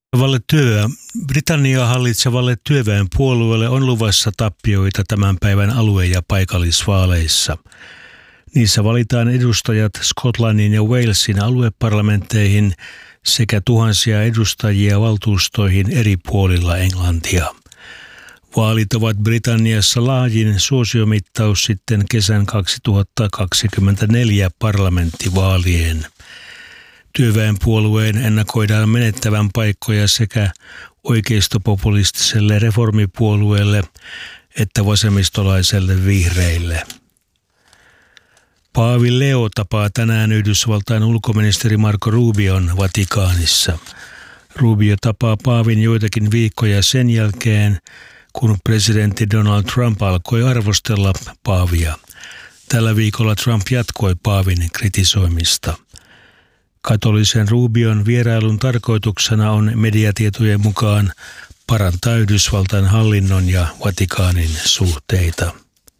Britanniaa hallitsevalle työväenpuolueelle on luvassa tappioita tämän päivän alue- ja paikallisvaaleissa. Niissä valitaan edustajat Skotlannin ja Walesin alueparlamentteihin sekä tuhansia edustajia valtuustoihin eri puolilla Englantia. Vaalit ovat Britanniassa laajin suosiomittaus sitten kesän 2024 parlamenttivaalien. Työväenpuolueen ennakoidaan menettävän paikkoja sekä oikeistopopulistiselle reformipuolueelle että vasemmistolaiselle vihreille. Paavi Leo tapaa tänään Yhdysvaltain ulkoministeri Marco Rubion Vatikaanissa. Rubio tapaa paavin joitakin viikkoja sen jälkeen, kun presidentti Donald Trump alkoi arvostella paavia. Tällä viikolla Trump jatkoi paavin kritisoimista. Katolisen Rubion vierailun tarkoituksena on mediatietojen mukaan parantaa Yhdysvaltain hallinnon ja Vatikaanin suhteita.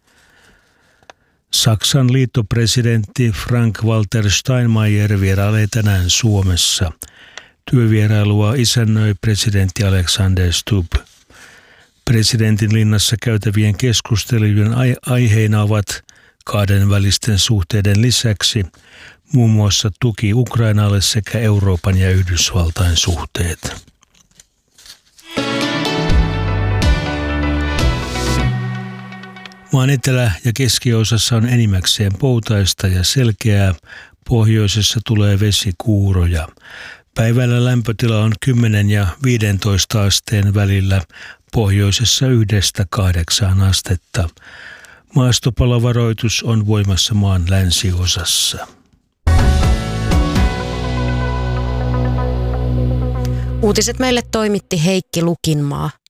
Saksan liittopresidentti Frank-Walter Steinmeier vierailee tänään Suomessa. Työvierailua isännöi presidentti Alexander Stubb. Presidentin linnassa käytävien keskustelujen aiheina ovat kahdenvälisten suhteiden lisäksi muun muassa tuki Ukrainalle sekä Euroopan ja Yhdysvaltain suhteet. Maan etelä- ja keskiosassa on enimmäkseen poutaista ja selkeää, pohjoisessa tulee vesikuuroja. Päivällä lämpötila on 10 ja 15 asteen välillä, pohjoisessa 1–8 astetta. Maastopalovaroitus on voimassa maan länsiosassa. Uutiset meille toimitti Heikki Lukinmaa.